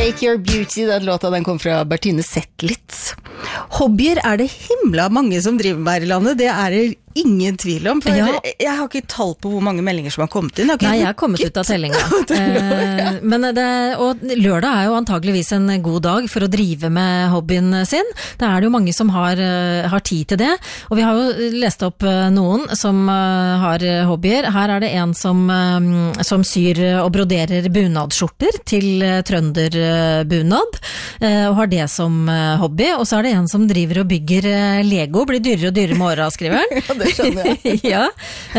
Fake Your Beauty, den låta den kom fra Bertine Zetlitz. Hobbyer det himla mange som driver med her i landet, det det ingen tvil om, for jeg har ikke tall på hvor mange meldinger som har kommet inn. Nei, jeg har kommet ut av tellinga. Men og lørdag jo antageligvis en god dag for å drive med hobbyen sin. Det det jo mange som har tid til det, og vi har jo lest opp noen som har hobbyer. Her det en som syr og broderer bunadskjorter til trønderbunad, og har det som hobby, og så det en som driver og bygger Lego, blir dyrere og dyrere med åra, skriver han. Ja, det skjønner jeg. Ja.